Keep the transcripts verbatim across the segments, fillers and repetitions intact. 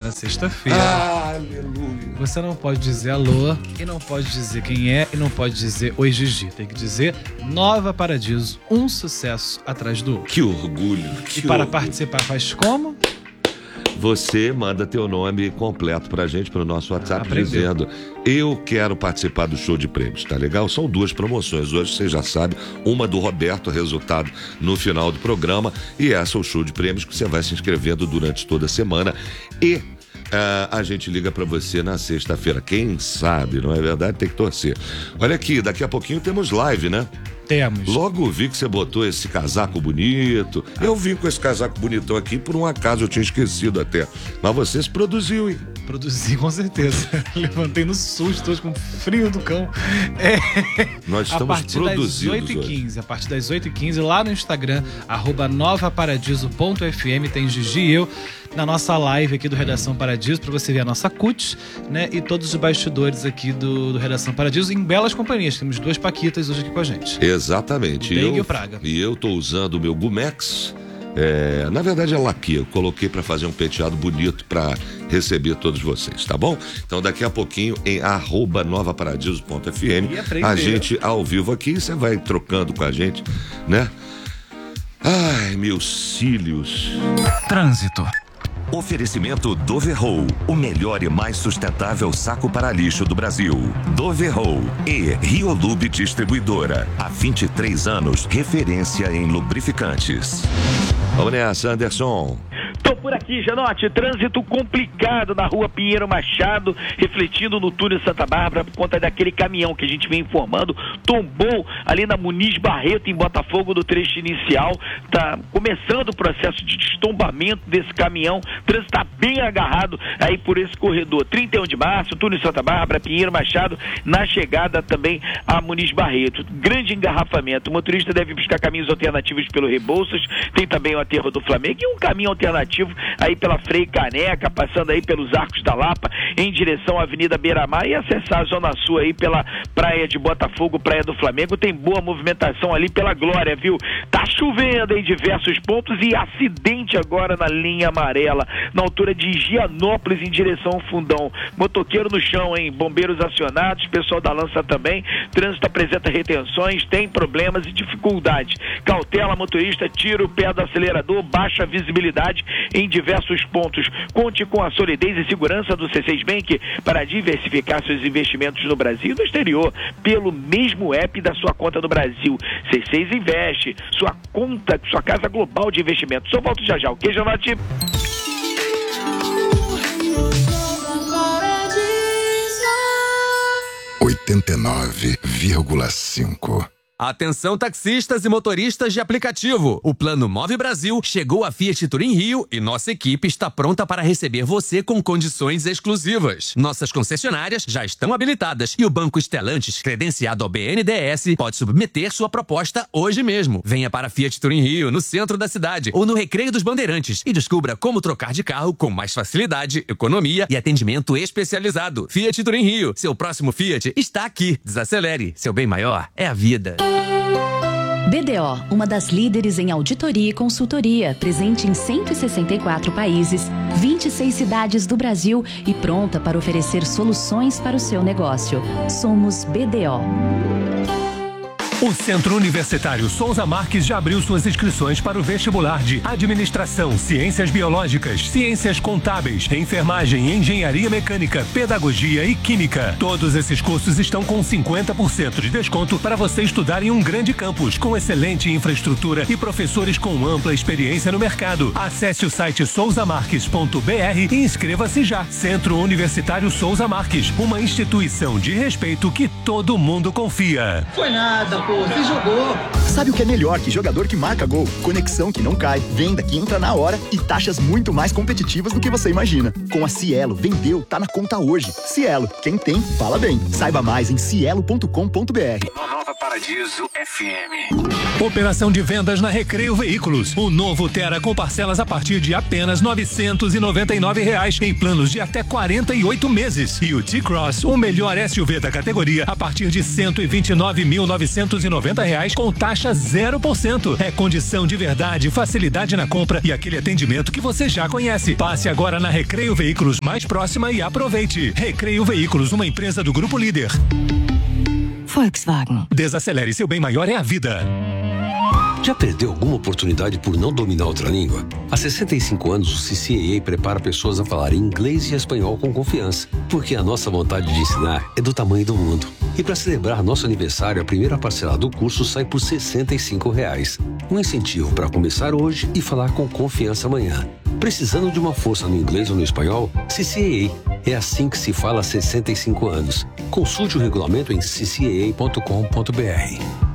na sexta-feira. Ah, aleluia. Você não pode dizer alô, e não pode dizer quem é, e não pode dizer oi, Gigi. Tem que dizer Nova Paradiso, um sucesso atrás do outro. Que orgulho. Que e para orgulho. participar faz como? Você manda teu nome completo pra gente, pro nosso WhatsApp, Aprendeu. dizendo: eu quero participar do show de prêmios, tá legal? São duas promoções. Hoje, você já sabe, uma do Roberto, resultado no final do programa, e essa é o show de prêmios que você vai se inscrevendo durante toda a semana. E uh, a gente liga pra você na sexta-feira. Quem sabe, não é verdade? Tem que torcer. Olha aqui, daqui a pouquinho temos live, né? Temos. Logo vi que você botou esse casaco bonito. Eu vim com esse casaco bonitão aqui, por um acaso eu tinha esquecido até. Mas você se produziu, hein? Produzi com certeza. Levantei no susto hoje com frio do cão. É. Nós estamos a partir produzidos das oito e quinze, hoje. a partir das oito e quinze, lá no Instagram, arroba novaparadiso ponto f m, tem Gigi e eu na nossa live aqui do Redação Paradiso, para você ver a nossa cut, né? E todos os bastidores aqui do, do Redação Paradiso em belas companhias. Temos duas paquitas hoje aqui com a gente. Exatamente. O Beng eu, e o Praga. E eu tô usando o meu Gumex. É, na verdade é laque, eu coloquei para fazer um penteado bonito para receber todos vocês, tá bom? Então daqui a pouquinho em arroba novaparadiso ponto f m a gente ao vivo aqui, você vai trocando com a gente, né? Ai, meus cílios. Trânsito. Oferecimento Doverroll, o melhor e mais sustentável saco para lixo do Brasil. Doverroll e Riolube Distribuidora. Há vinte e três anos, referência em lubrificantes. Vamos nessa, Anderson. Tô por aqui, Janote. Trânsito complicado na rua Pinheiro Machado, refletindo no túnel Santa Bárbara por conta daquele caminhão que a gente vem informando. Tombou ali na Muniz Barreto, em Botafogo, no trecho inicial. Tá começando o processo de destombamento desse caminhão. O trânsito tá bem agarrado aí por esse corredor. trinta e um de março, túnel Santa Bárbara, Pinheiro Machado, na chegada também a Muniz Barreto. Grande engarrafamento. O motorista deve buscar caminhos alternativos pelo Rebouças. Tem também o aterro do Flamengo e um caminho alternativo aí pela Frei Caneca, passando aí pelos Arcos da Lapa, em direção à Avenida Beira-Mar, e acessar a Zona Sul aí pela Praia de Botafogo, Praia do Flamengo. Tem boa movimentação ali pela Glória, viu? Tá chovendo em diversos pontos e acidente agora na linha amarela, na altura de Higienópolis, em direção ao Fundão. Motoqueiro no chão, hein? Bombeiros acionados, pessoal da Lança também. Trânsito apresenta retenções, tem problemas e dificuldades. Cautela, motorista, tira o pé do acelerador, baixa a visibilidade em diversos pontos. Conte com a solidez e segurança do C seis Bank para diversificar seus investimentos no Brasil e no exterior, pelo mesmo app da sua conta no Brasil. C seis Investe, sua conta, sua casa global de investimentos. Só volto já já, ok, Janote? oitenta e nove vírgula cinco. Atenção, taxistas e motoristas de aplicativo. O Plano Move Brasil chegou à Fiat Turim Rio e nossa equipe está pronta para receber você com condições exclusivas. Nossas concessionárias já estão habilitadas e o Banco Stellantis, credenciado ao B N D E S, pode submeter sua proposta hoje mesmo. Venha para a Fiat Turim Rio, no centro da cidade, ou no Recreio dos Bandeirantes, e descubra como trocar de carro com mais facilidade, economia e atendimento especializado. Fiat Turim Rio, seu próximo Fiat está aqui. Desacelere, seu bem maior é a vida. B D O, uma das líderes em auditoria e consultoria, presente em cento e sessenta e quatro países, vinte e seis cidades do Brasil e pronta para oferecer soluções para o seu negócio. Somos B D O. O Centro Universitário Souza Marques já abriu suas inscrições para o vestibular de Administração, Ciências Biológicas, Ciências Contábeis, Enfermagem, Engenharia Mecânica, Pedagogia e Química. Todos esses cursos estão com cinquenta por cento de desconto para você estudar em um grande campus, com excelente infraestrutura e professores com ampla experiência no mercado. Acesse o site souza marques ponto b r e inscreva-se já. Centro Universitário Souza Marques, uma instituição de respeito que todo mundo confia. Foi nada, você jogou. Sabe o que é melhor que jogador que marca gol? Conexão que não cai, venda que entra na hora e taxas muito mais competitivas do que você imagina. Com a Cielo, vendeu, tá na conta hoje. Cielo, quem tem, fala bem. Saiba mais em cielo ponto com ponto b r. Paradiso F M. Operação de vendas na Recreio Veículos. O novo Tera com parcelas a partir de apenas novecentos e noventa e nove reais em planos de até quarenta e oito meses. E o T-Cross, o melhor S U V da categoria, a partir de cento e vinte e nove mil novecentos e noventa reais com taxa zero por cento. É condição de verdade, facilidade na compra e aquele atendimento que você já conhece. Passe agora na Recreio Veículos mais próxima e aproveite. Recreio Veículos, uma empresa do Grupo Líder. Volkswagen. Desacelere, seu bem maior é a vida. Já perdeu alguma oportunidade por não dominar outra língua? Há sessenta e cinco anos, o C C A A prepara pessoas a falar inglês e espanhol com confiança, porque a nossa vontade de ensinar é do tamanho do mundo. E para celebrar nosso aniversário, a primeira parcela do curso sai por sessenta e cinco reais. Um incentivo para começar hoje e falar com confiança amanhã. Precisando de uma força no inglês ou no espanhol? C C A A. É assim que se fala há sessenta e cinco anos. Consulte o regulamento em c c a a ponto com ponto b r.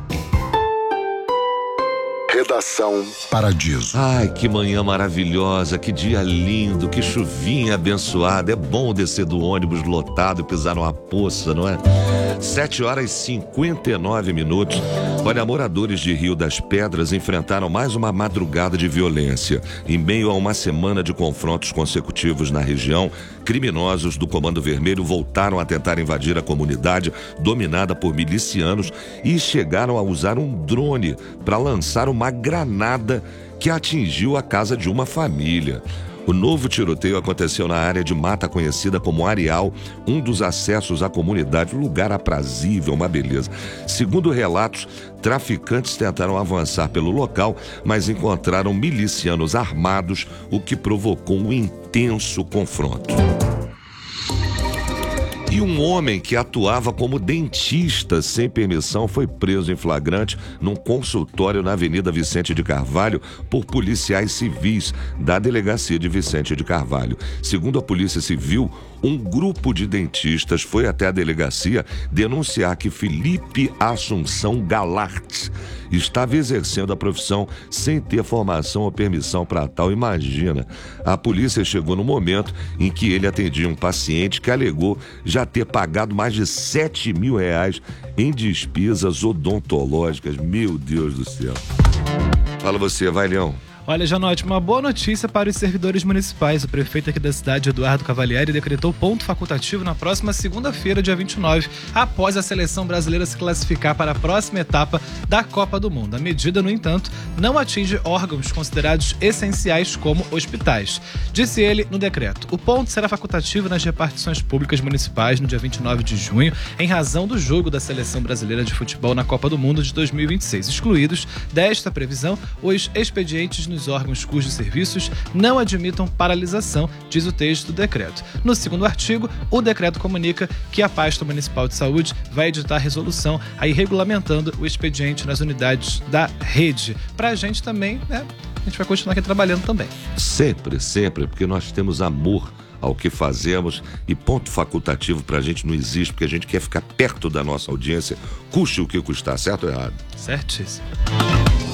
Redação Paradiso. Ai, que manhã maravilhosa, que dia lindo, que chuvinha abençoada. É bom descer do ônibus lotado e pisar numa poça, não é? sete horas e cinquenta e nove minutos. Olha, moradores de Rio das Pedras enfrentaram mais uma madrugada de violência. Em meio a uma semana de confrontos consecutivos na região, criminosos do Comando Vermelho voltaram a tentar invadir a comunidade dominada por milicianos e chegaram a usar um drone para lançar uma granada que atingiu a casa de uma família. O novo tiroteio aconteceu na área de mata conhecida como Areal, um dos acessos à comunidade, lugar aprazível, uma beleza. Segundo relatos, traficantes tentaram avançar pelo local, mas encontraram milicianos armados, o que provocou um intenso confronto. E um homem que atuava como dentista sem permissão foi preso em flagrante num consultório na Avenida Vicente de Carvalho por policiais civis da Delegacia de Vicente de Carvalho. Segundo a Polícia Civil, um grupo de dentistas foi até a delegacia denunciar que Felipe Assunção Galarte estava exercendo a profissão sem ter formação ou permissão para tal. Imagina, a polícia chegou no momento em que ele atendia um paciente que alegou já ter pagado mais de sete mil reais em despesas odontológicas. Meu Deus do céu. Fala você, vai, Leão. Olha, Janote, uma boa notícia para os servidores municipais. O prefeito aqui da cidade, Eduardo Cavalieri, decretou ponto facultativo na próxima segunda-feira, dia vinte e nove, após a seleção brasileira se classificar para a próxima etapa da Copa do Mundo. A medida, no entanto, não atinge órgãos considerados essenciais como hospitais. Disse ele no decreto: o ponto será facultativo nas repartições públicas municipais no dia vinte e nove de junho, em razão do jogo da seleção brasileira de futebol na Copa do Mundo de dois mil e vinte e seis. Excluídos desta previsão os expedientes no nos órgãos cujos serviços não admitam paralisação, diz o texto do decreto. No segundo artigo, o decreto comunica que a pasta municipal de saúde vai editar resolução aí regulamentando o expediente nas unidades da rede. Pra gente também, né, a gente vai continuar aqui trabalhando também. Sempre, sempre, porque nós temos amor ao que fazemos e ponto facultativo pra gente não existe, porque a gente quer ficar perto da nossa audiência, custe o que custar, certo ou errado? Certíssimo.